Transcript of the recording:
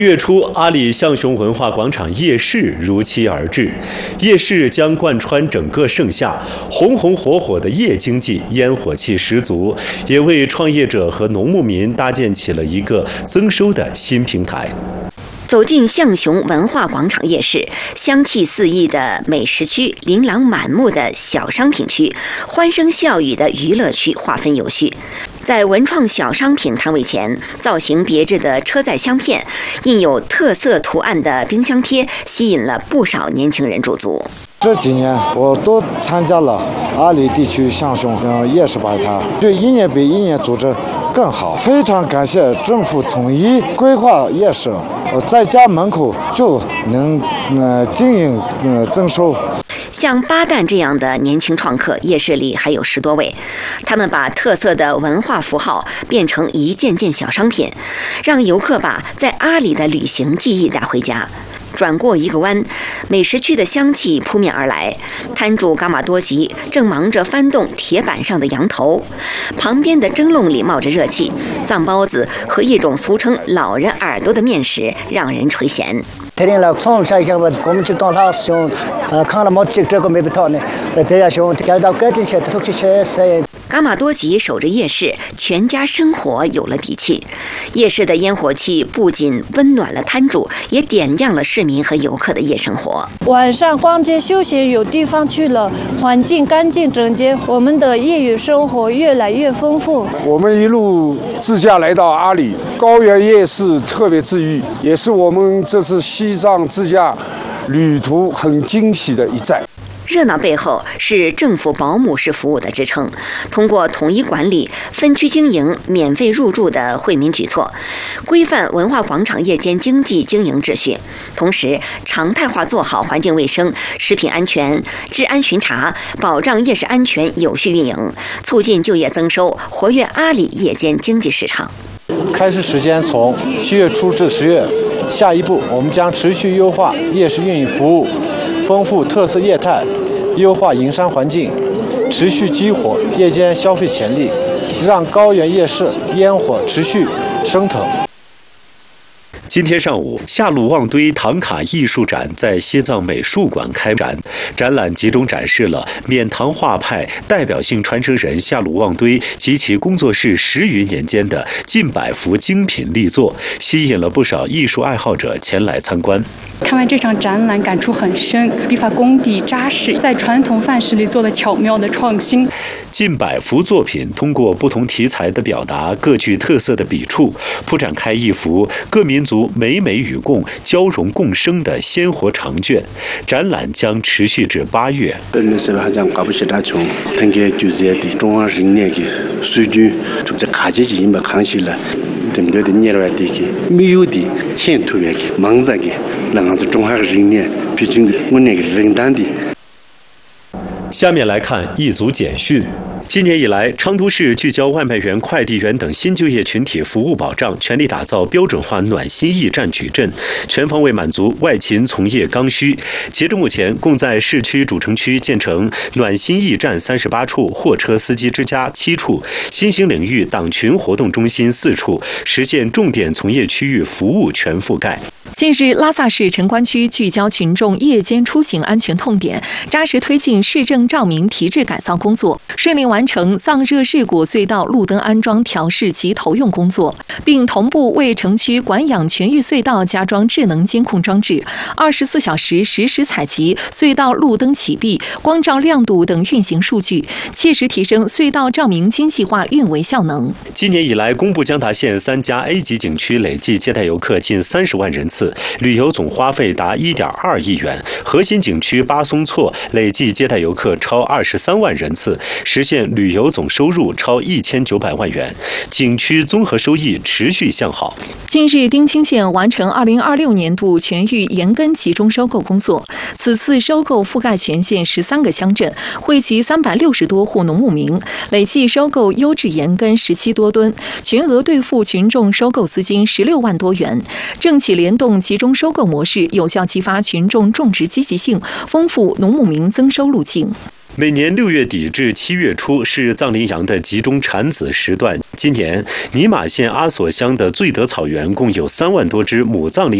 月初，阿里象雄文化广场夜市如期而至。夜市将贯穿整个盛夏，红红火火的夜经济，烟火气十足，也为创业者和农牧民搭建起了一个增收的新平台。 走进象雄文化广场夜市，香气四溢的美食区、琳琅满目的小商品区、欢声笑语的娱乐区划分有序。在文创小商品摊位前，造型别致的车载香片、印有特色图案的冰箱贴，吸引了不少年轻人驻足。 这几年我都参加了阿里地区象雄夜市摆摊，对一年比一年组织更好。非常感谢政府统一规划夜市，在家门口就能经营增收。 像巴旦这样的年轻创客，夜市里还有10多位，他们把特色的文化符号变成一件件小商品，让游客把在阿里的旅行记忆带回家。转过一个弯，美食区的香气扑面而来。摊主伽马多吉正忙着翻动铁板上的羊头，旁边的蒸笼里冒着热气，藏包子和一种俗称老人耳朵的面食让人垂涎。伽马多吉守着夜市，全家生活有了底气。夜市的烟火气不仅温暖了摊主，也点亮了市民和游客的夜生活。 晚上逛街休闲有地方去了，环境干净整洁，我们的业余生活越来越丰富。 我们一路自驾来到阿里高原夜市，特别治愈，也是我们这次西藏自驾旅途很惊喜的一站。 热闹背后是政府保姆式服务的支撑，通过统一管理、分区经营、免费入住的惠民举措，规范文化广场夜间经济经营秩序，同时常态化做好环境卫生、食品安全、治安巡查，保障夜市安全有序运营，促进就业增收，活跃阿里夜间经济市场。 开市时间从7月初至10月，下一步我们将持续优化夜市运营服务，丰富特色业态，优化营商环境，持续激活夜间消费潜力，让高原夜市烟火持续升腾。 今天上午，夏鲁旺堆唐卡艺术展在西藏美术馆开展，展览集中展示了缅唐画派代表性传承人夏鲁旺堆及其工作室10余年间的近100幅精品力作，吸引了不少艺术爱好者前来参观。 看完这场展览，感触很深，笔法功底扎实，在传统范式里做了巧妙的创新。 近100幅作品通过不同题材的表达，各具特色的笔触，铺展开一幅各民族美美与共、交融共生的鲜活长卷。展览将持续至8月。下面来看一组简讯。今年以来，昌都市聚焦外卖员、快递员等新就业群体服务保障，全力打造标准化暖心驿站矩阵，全方位满足外勤从业刚需。截至目前，共在市区主城区建成暖心驿站38处，货车司机之家7处，新兴领域党群活动中心4处，实现重点从业区域服务全覆盖。 近日，拉萨市城关区聚焦群众夜间出行安全痛点，扎实推进市政照明提质改造工作，顺利完成藏热市谷隧道路灯安装调试及投用工作，并同步为城区管养全域隧道加装智能监控装置，24小时实时采集隧道路灯启闭、光照亮度等运行数据，切实提升隧道照明精细化运维效能。 今年以来，工部江达县3家 A 级景区累计接待游客近30万人次，旅游总花费达1.2亿元。核心景区巴松措累计接待游客超23万人次，实现旅游总收入超1900万元，景区综合收益持续向好。 近日，丁青县完成2026年度全域盐耕集中收购工作，此次收购覆盖全县13个乡镇，惠及360多户农牧民，累计收购优质盐耕17多吨，全额兑付群众收购资金16万多元。政企联动集中收购模式，有效激发群众种植积极性，丰富农牧民增收路径。 每年6月底至7月初是藏羚羊的集中产子时段。今年尼玛县阿索乡的最德草原共有3万多只母藏羚